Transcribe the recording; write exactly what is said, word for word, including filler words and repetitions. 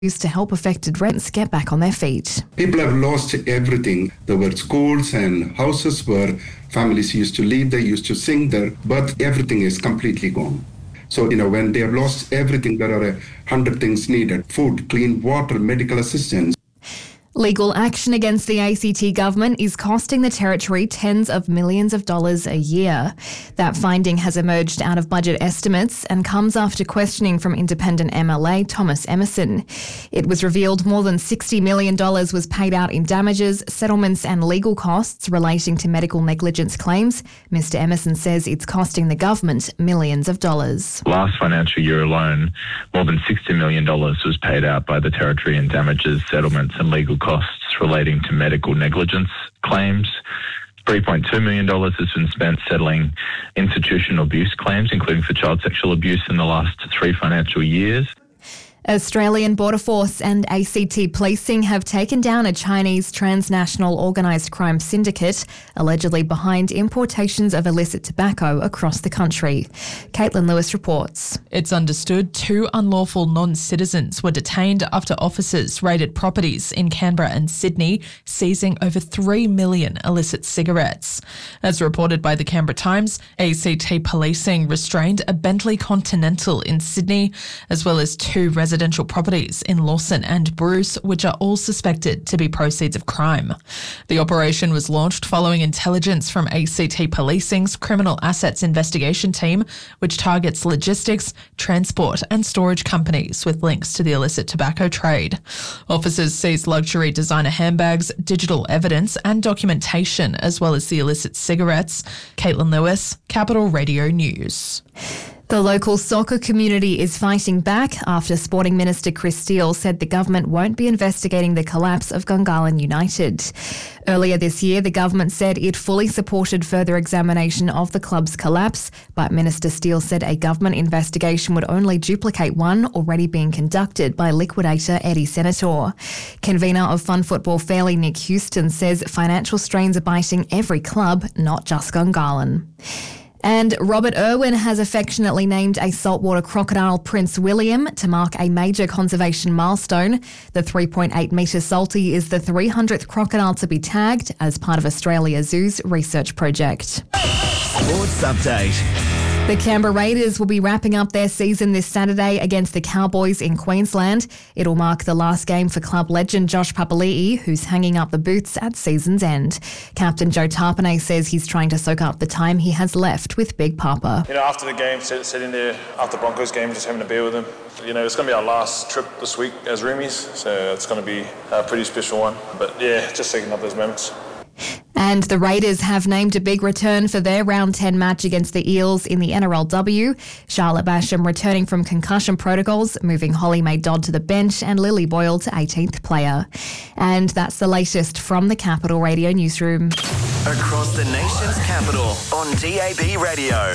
to help affected rents get back on their feet. People have lost everything. There were schools and houses where families used to live, they used to sing there, but everything is completely gone. So, you know, when they have lost everything, there are a hundred things needed: food, clean water, medical assistance. Legal action against the A C T government is costing the territory tens of millions of dollars a year. That finding has emerged out of budget estimates and comes after questioning from independent M L A Thomas Emerson. It was revealed more than sixty million dollars was paid out in damages, settlements and legal costs relating to medical negligence claims. Mister Emerson says it's costing the government millions of dollars. Last financial year alone, more than sixty million dollars was paid out by the territory in damages, settlements and legal costs relating to medical negligence claims. three point two million dollars has been spent settling institutional abuse claims, including for child sexual abuse in the last three financial years. Australian Border Force and A C T Policing have taken down a Chinese transnational organised crime syndicate allegedly behind importations of illicit tobacco across the country. Caitlin Lewis reports. It's understood two unlawful non-citizens were detained after officers raided properties in Canberra and Sydney, seizing over three million illicit cigarettes. As reported by the Canberra Times, A C T Policing restrained a Bentley Continental in Sydney, as well as two residential residential properties in Lawson and Bruce, which are all suspected to be proceeds of crime. The operation was launched following intelligence from A C T Policing's Criminal Assets Investigation Team, which targets logistics, transport and storage companies with links to the illicit tobacco trade. Officers seized luxury designer handbags, digital evidence and documentation, as well as the illicit cigarettes. Caitlin Lewis, Capital Radio News. The local soccer community is fighting back after Sporting Minister Chris Steele said the government won't be investigating the collapse of Gungahlin United. Earlier this year, the government said it fully supported further examination of the club's collapse, but Minister Steele said a government investigation would only duplicate one already being conducted by liquidator Eddie Senator. Convener of Fun Football Fairly, Nick Houston, says financial strains are biting every club, not just Gungahlin. And Robert Irwin has affectionately named a saltwater crocodile Prince William to mark a major conservation milestone. The three point eight metre salty is the three hundredth crocodile to be tagged as part of Australia Zoo's research project. Sports Update. The Canberra Raiders will be wrapping up their season this Saturday against the Cowboys in Queensland. It'll mark the last game for club legend Josh Papali'i, who's hanging up the boots at season's end. Captain Joe Tarpanay says he's trying to soak up the time he has left with Big Papa. You know, after the game, sit, sitting there after the Broncos game, just having a beer with him. You know, it's going to be our last trip this week as roomies, so it's going to be a pretty special one. But yeah, just soaking up those moments. And the Raiders have named a big return for their round ten match against the Eels in the N R L W. Charlotte Basham returning from concussion protocols, moving Holly Mae Dodd to the bench and Lily Boyle to eighteenth player. And that's the latest from the Capital Radio newsroom. Across the nation's capital on D A B Radio.